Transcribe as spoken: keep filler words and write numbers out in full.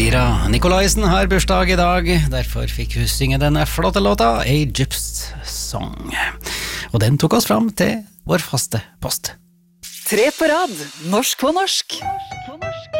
Elvira Nikolaisen har bursdag i dag, derfor fikk hun synge denne flotte låta A Gypsy Song. Og den tok oss fram til vår faste post. Tre på rad, norsk på norsk.